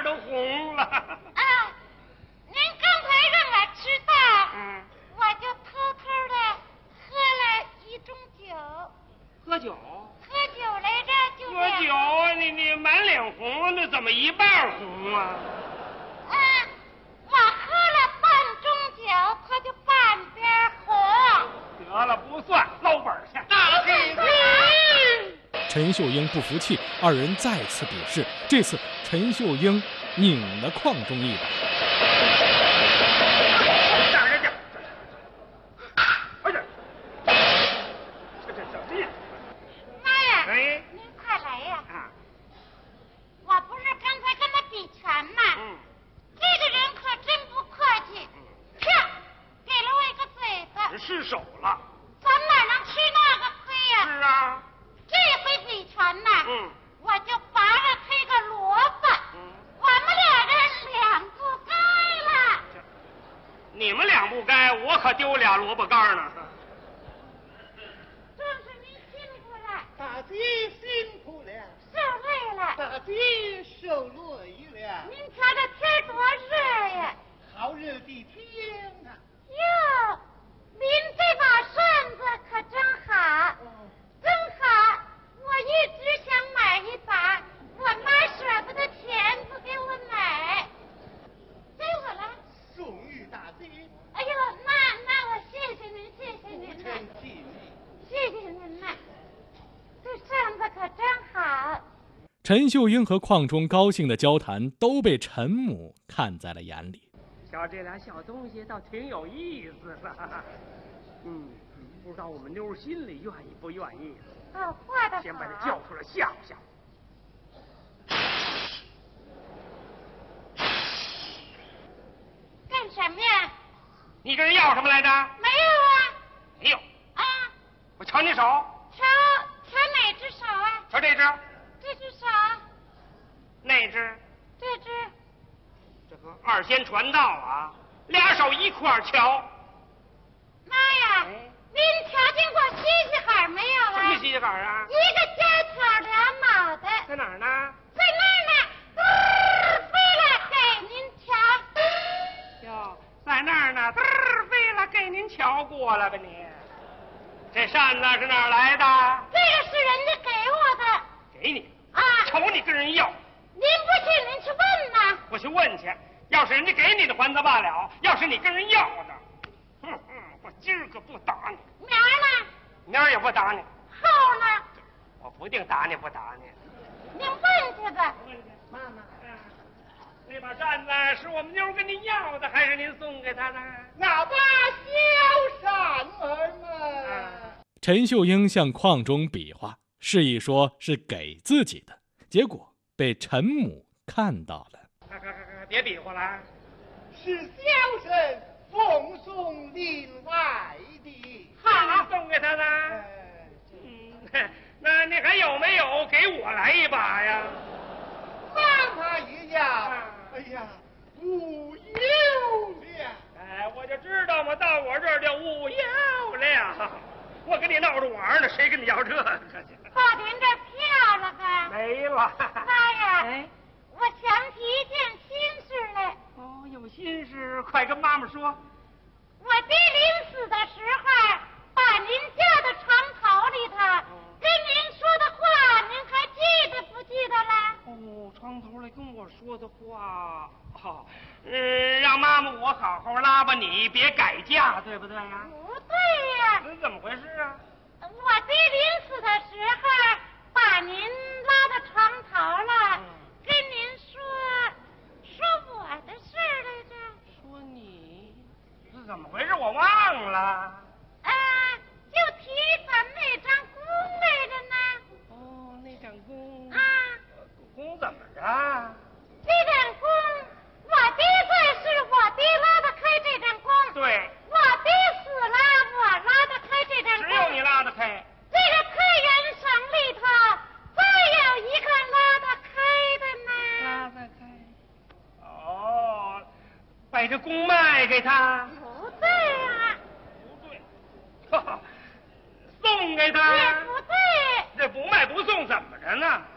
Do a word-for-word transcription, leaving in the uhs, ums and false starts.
都红了。 啊，您刚才让我吃饭，嗯，我就偷偷的喝了一盅酒。 喝酒？ 喝酒来着，就喝酒，你你满脸红，那怎么一半红啊？ 啊，我喝了半盅酒，它就半边红。 得了，不算，捞本去。大屁股！ 陈秀英不服气，二人再次比试。这次陈秀英拧了邝中一把。 站着去！快点！这这什么呀？ 妈呀！ 哎， 您快来呀！ 啊， 我不是刚才跟他比拳吗？ 嗯， 这个人可真不客气，啪，给了我一个嘴巴。 失手了。 咱哪能吃那个亏呀？ 是啊。 这回比拳呢， 嗯， 我就拔了他一个萝卜，嗯，我们两人两不该了。 你们两不该，我可丢俩萝卜干呢。 正是您辛苦了， 大姐辛苦了， 受累了， 大姐受累了。 您瞧这天多热呀！ 好热的天呐！ 哟，您这把扇子可真好，真好！我一直想买一把，我妈舍不得钱不给我买，给我了。 送与大姐。 哎呦，那那我谢谢您，谢谢您了，谢谢您了，这扇子可真好。 陈秀英和邝中高兴的交谈都被陈母看在了眼里。 瞧这俩小东西倒挺有意思的。嗯，不知道我们妞心里愿意不愿意。 哦，画的好。 先把他叫出来吓唬吓唬。 干什么呀？ 你跟人要什么来着？ 没有啊。 没有。 啊。 我瞧你手。 瞧瞧哪只手啊？ 瞧这只。 这只手。 那只。 这只。 这个二仙传道啊，俩手一块儿瞧。 妈呀！哎、您瞧见过西西海没有啊？ 什么西西海啊？ 一个尖挑俩脑袋。 在哪儿呢？ 在那儿呢，嘚飞了给您瞧。 哟，在那儿呢，嘚飞了给您瞧过了吧你？这扇子是哪儿来的？ 这个是人家给我的。 给你啊？ 瞅你跟人要。 您不信，您去问呐。 我去问去，要是人家给你的还则罢了，要是你跟人要的，哼哼，我今儿个不打你。 明儿呢？ 明儿也不打你。 后呢？ 我不定打你不打你。 您问去吧。 问去，妈妈，那把扇子是我们妞跟您要的，还是您送给她的？ 那把小扇儿嘛。 陈秀英向邝中比划，示意说是给自己的，结果被陈母看到了。 快快快快，别比划了！ 是小生奉送另外的。 好，送给他的。 哎、 嗯，那你还有没有给我来一把呀？ 让他一要，啊、哎呀，无有了。 哎，我就知道嘛，到我这儿就无有了。我跟你闹着玩呢，谁跟你要这个去？ 把您这票了吧？ 没了。 妈呀！ 哎， 我想起一件心事来。 哦，有心事，快跟妈妈说。 我爹临死的时候，把您架在床头里头，跟您说的话，您还记得不记得了？ 哦，床头来跟我说的话，好，嗯，让妈妈我好好拉吧你，别改嫁，对不对呀？ 不对呀。 那怎么回事啊？ 我爹临死的时候，把您拉到床头了，嗯、跟您说说我的事儿来着。 说你？是怎么回事？我忘了。 啊，就提咱们那张弓来着呢。 哦，那张弓。 啊。 弓怎么着？ 这张弓，我爹在世，我爹拉得开这张弓。 对。 我爹死了，我拉得开这张弓。 只有你拉得开。 这个太原省里头，再有一个拉得开的呢。 拉得开。哦，把这弓卖给他。 不对啊。 不对。哈哈，送给他。 也不对。 这不卖不送怎么着呢？